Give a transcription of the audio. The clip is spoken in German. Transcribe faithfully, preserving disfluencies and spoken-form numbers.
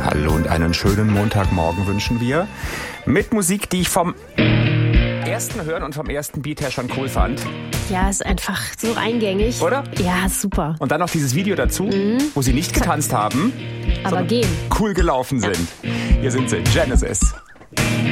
Hallo und einen schönen Montagmorgen wünschen wir. Mit Musik, die ich vom ersten Hören und vom ersten Beat her schon cool fand. Ja, ist einfach so eingängig. Oder? Ja, super. Und dann noch dieses Video dazu, mhm. wo sie nicht getanzt haben, aber gehen. cool gelaufen sind. Ja. Hier sind sie, Genesis.